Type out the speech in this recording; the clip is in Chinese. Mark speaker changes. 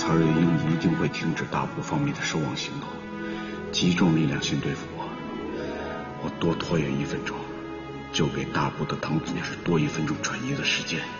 Speaker 1: 曹瑞英一定会停止大部方面的收网行动，集中力量先对付我。我多拖延1分钟，就给大部的唐组织多1分钟转移的时间。